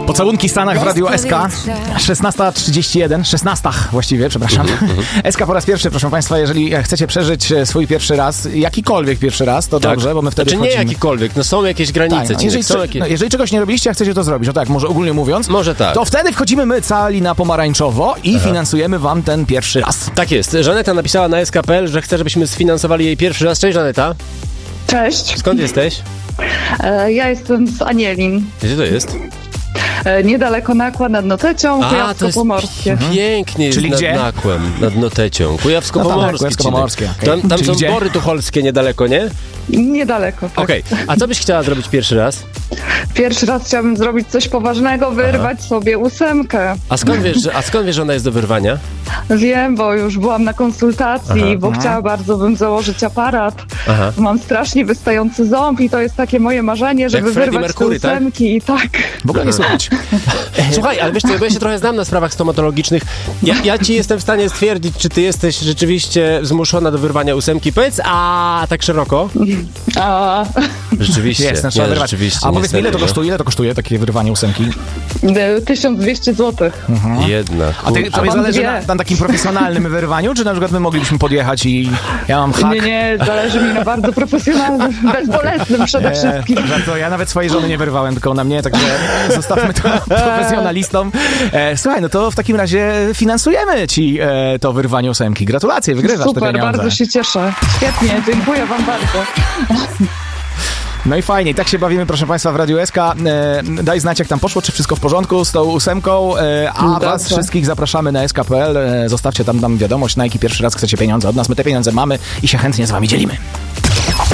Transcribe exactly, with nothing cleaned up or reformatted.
Pocałunki w Stanach w Radiu S K. szesnasta trzydzieści jeden, szesnasta właściwie, przepraszam. S K po raz pierwszy, proszę Państwa, jeżeli chcecie przeżyć swój pierwszy raz, jakikolwiek pierwszy raz, to tak. Dobrze, bo my wtedy znaczy nie wchodzimy. jakikolwiek, no są jakieś granice. Tak, no, jeżeli, są jakieś... no, jeżeli czegoś nie robiliście, a chcecie to zrobić, no tak, może ogólnie mówiąc, może tak. To wtedy wchodzimy my cali na pomarańczowo i Aha. finansujemy wam ten pierwszy raz. Tak jest. Żaneta napisała na S K kropka P L, że chce, żebyśmy sfinansowali jej pierwszy raz. Cześć, Żaneta. Cześć. Skąd jesteś? E, ja jestem z Anielin. Gdzie to jest? E, niedaleko Nakła nad Notecią, Kujawsko-Pomorskie. Pięknie Czyli jest gdzie? nad Nakłem, nad Notecią. Kujawsko-Pomorskie. No Kujawsko-Pomorskie. Okay. Tam, tam są gdzie? Bory Tucholskie niedaleko, nie? Niedaleko, tak. Okej, okay. A co byś chciała zrobić pierwszy raz? Pierwszy raz chciałabym zrobić coś poważnego, wyrwać Aha. sobie ósemkę. A skąd wiesz, że, a skąd wiesz, że ona jest do wyrwania? Wiem, bo już byłam na konsultacji, Aha. bo Aha. chciała bardzo bym założyć aparat. Aha. Mam strasznie wystający ząb i to jest takie moje marzenie, żeby wyrwać Mercury, te ósemki tak? i tak. W ogóle nie słuchać. Słuchaj, ale wiesz co, bo ja się trochę znam na sprawach stomatologicznych. Ja, ja ci jestem w stanie stwierdzić, czy ty jesteś rzeczywiście zmuszona do wyrwania ósemki. Powiedz, a tak szeroko? A... Rzeczywiście. Jest, no, trzeba nie, wyrwać. rzeczywiście. A powiedz mi, ile to niestety, kosztuje? Ile to kosztuje takie wyrwanie ósemki? tysiąc dwieście złotych. Mhm. Jednak. A ty, to A mi zależy dwie. na, na takim profesjonalnym wyrwaniu, czy na przykład my moglibyśmy podjechać i ja mam hak? Nie, nie, zależy mi na bardzo profesjonalnym, bezbolesnym przede wszystkim. E, to ja nawet swojej żony nie wyrwałem, tylko na mnie, także zostawmy to profesjonalistom. E, słuchaj, no to w takim razie finansujemy ci e, to wyrwanie ósemki. Gratulacje, wygrywasz Super, te pieniądze. bardzo się cieszę. Świetnie, dziękuję wam bardzo. No i fajnie, i tak się bawimy, proszę Państwa, w Radiu S K. E, daj znać, jak tam poszło, czy wszystko w porządku z tą ósemką, e, a Dobrze. was wszystkich zapraszamy na S K kropka P L. E, zostawcie tam, tam wiadomość, na jaki pierwszy raz chcecie pieniądze od nas. My te pieniądze mamy i się chętnie z wami dzielimy.